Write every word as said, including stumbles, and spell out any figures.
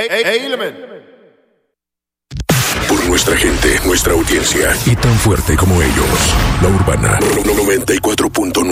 Element. Por nuestra gente, nuestra audiencia y tan fuerte como ellos, La Urbana noventa y cuatro punto